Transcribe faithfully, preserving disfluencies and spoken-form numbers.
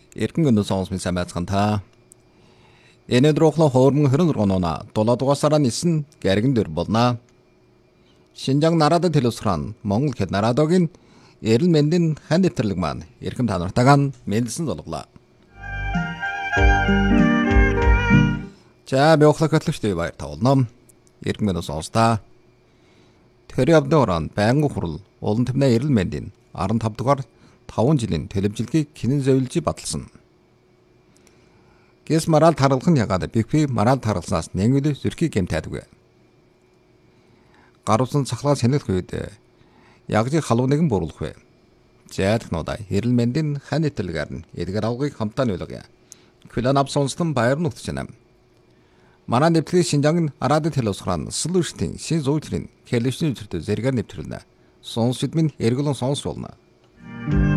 Эргэн өнөө сонсмын сайн байцгаана та. Энэд рухлын хоормон хэрэн ргоноона дулаадугасараа нисэн гэргэн дөр болно. Шинжаан нарадад телевизран Монгол хэд нарадогийн эрэл мэндийн хан дэвтэрлэг маань эрхэм та нартайгаа мэндэлсэн золглоо. За биохлох хөтлөгчтэй баяр тавуулна. Эрхэм өнөө сонстаа. Тэр явдорон байнгын хурал улан төвнө эрэл мэндийн арван тав дугаар таван жилийн төлөвжилгийг хинэн зөвлөж баталсан. Гэс марал таргалах нь ягаад бифи марал таргалснаас нэнгүл зүрхий гэмтээдгүй. Гарусан цахлаа сэнэлх үед ягжи халуу нэгэн буруулах вэ. Зээтгнуудаа эрэл мэндийн хан нэтлэгээр нь эдгэр авгыг хамтаа нөлөөгөө. Күлэн ав сонстон баяр нутгчнам. Манай нэвтрэх Шинжаан арадад телевизран слуштын шин зүйтрийн хэлэвчний зүртэ зэрэгээр нэвтрүүлнэ. Сонсчид минь эргэлэн сонсуулна.